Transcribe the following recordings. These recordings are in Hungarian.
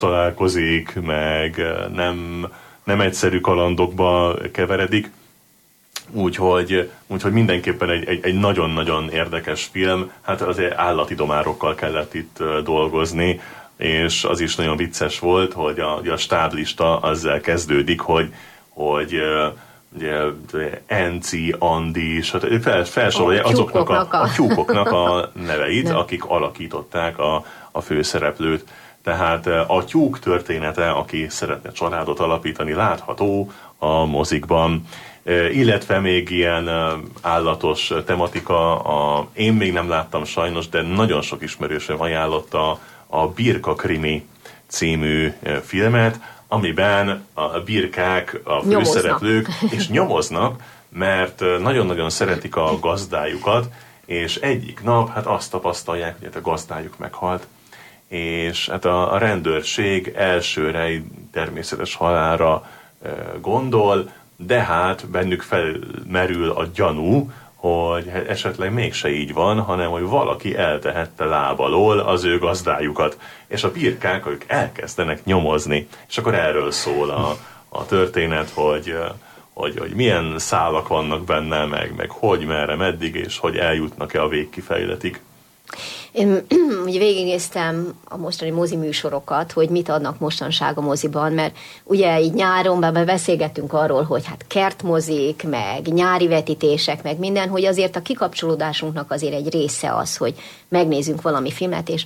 találkozik, meg nem egyszerű kalandokba keveredik. Úgyhogy mindenképpen egy nagyon-nagyon érdekes film. Hát azért állati domárokkal kellett itt dolgozni, és az is nagyon vicces volt, hogy a stáblista azzal kezdődik, hogy ugye, Enci, Andi, felsorolja azoknak a tyúkoknak a neveit, akik alakították a főszereplőt. Tehát a tyúk története, aki szeretne családot alapítani, látható a mozikban. Illetve még ilyen állatos tematika, én még nem láttam sajnos, de nagyon sok ismerősöm ajánlotta a Birka Krimi című filmet, amiben a birkák a főszereplők, és nyomoznak, mert nagyon-nagyon szeretik a gazdájukat, és egyik nap hát azt tapasztalják, hogy a gazdájuk meghalt, és hát a rendőrség elsőre természetes halálra gondol, de hát bennük felmerül a gyanú, hogy esetleg mégse így van, hanem hogy valaki eltehette láb alól az ő gazdájukat. És a birkák, ők elkezdenek nyomozni. És akkor erről szól a történet, hogy milyen szálak vannak benne, meg hogy, merre, meddig, és hogy eljutnak-e a végkifejletig. Én ugye végignéztem a mostani mozi műsorokat, hogy mit adnak mostanság a moziban, mert ugye így nyáron beszélgettünk arról, hogy hát kertmozik, meg nyári vetítések, meg minden, hogy azért a kikapcsolódásunknak azért egy része az, hogy megnézzünk valami filmet, és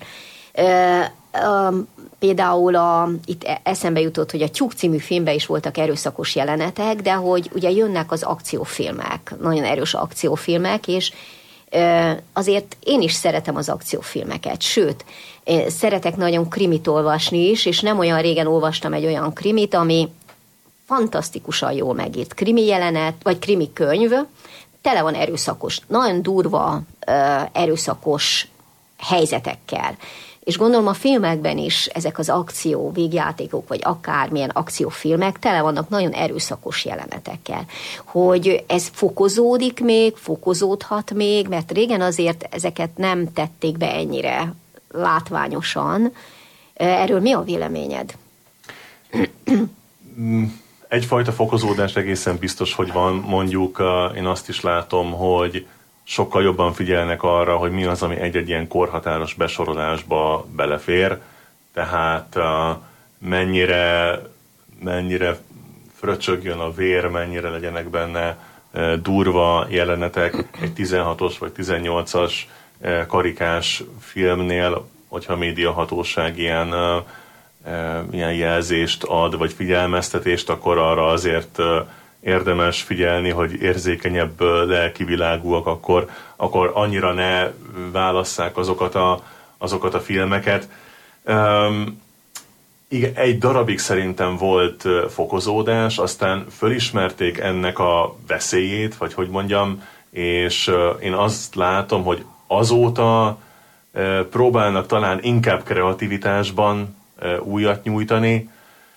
például itt eszembe jutott, hogy a Tyúk című filmben is voltak erőszakos jelenetek, de hogy ugye jönnek az akciófilmek, nagyon erős akciófilmek, és azért én is szeretem az akciófilmeket, sőt, én szeretek nagyon krimit olvasni is, és nem olyan régen olvastam egy olyan krimit, ami fantasztikusan jól megírt krimi jelenet, vagy krimi könyv, tele van erőszakos, nagyon durva erőszakos helyzetekkel. És gondolom a filmekben is ezek az akció végjátékok, vagy akármilyen akciófilmek tele vannak nagyon erőszakos jelenetekkel. Hogy ez fokozódik még, fokozódhat még, mert régen azért ezeket nem tették be ennyire látványosan. Erről mi a véleményed? Egyfajta fokozódás egészen biztos, hogy van. Mondjuk én azt is látom, hogy sokkal jobban figyelnek arra, hogy mi az, ami egy-egy ilyen korhatáros besorolásba belefér, tehát mennyire fröcsögjön a vér, mennyire legyenek benne durva jelenetek egy 16-os vagy 18-as karikás filmnél, hogyha a médiahatóság ilyen jelzést ad, vagy figyelmeztetést, akkor arra azért érdemes figyelni, hogy érzékenyebb lelkivilágúak, akkor annyira ne válasszák azokat a filmeket. Igen, egy darabig szerintem volt fokozódás, aztán fölismerték ennek a veszélyét, vagy hogy mondjam, és én azt látom, hogy azóta próbálnak talán inkább kreativitásban újat nyújtani,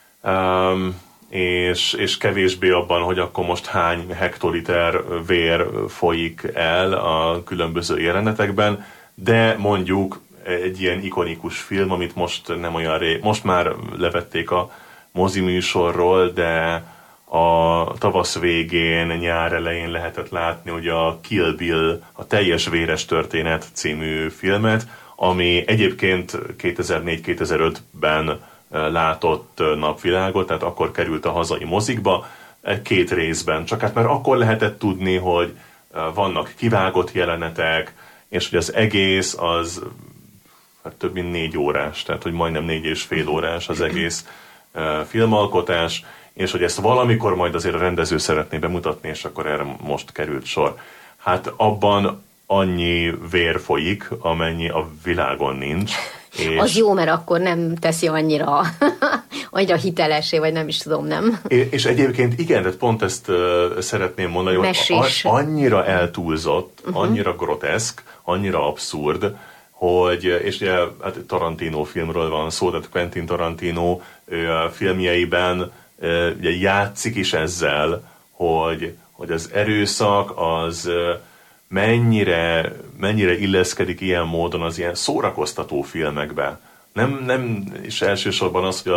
és kevésbé abban, hogy akkor most hány hektoliter vér folyik el a különböző jelenetekben, de mondjuk egy ilyen ikonikus film, amit most nem olyan most már levették a moziműsorról, de a tavasz végén, nyár elején lehetett látni, hogy a Kill Bill, a Teljes véres történet című filmet, ami egyébként 2004-2005-ben látott napvilágot, tehát akkor került a hazai mozikba, 2 részben. Csak hát már akkor lehetett tudni, hogy vannak kivágott jelenetek, és hogy az egész az hát több mint 4 órás, tehát hogy majdnem 4,5 órás az egész filmalkotás, és hogy ezt valamikor majd azért a rendező szeretné bemutatni, és akkor erre most került sor. Hát abban annyi vér folyik, amennyi a világon nincs. És az jó, mert akkor nem teszi annyira hitelessé, vagy nem is tudom, nem? És egyébként igen, tehát pont ezt szeretném mondani, hogy annyira eltúlzott, annyira groteszk, annyira abszurd, hogy, és ugye hát Tarantino filmről van szó, tehát Quentin Tarantino filmjeiben ugye játszik is ezzel, hogy az erőszak az mennyire illeszkedik ilyen módon az ilyen szórakoztató filmekbe. nem is elsősorban az, hogy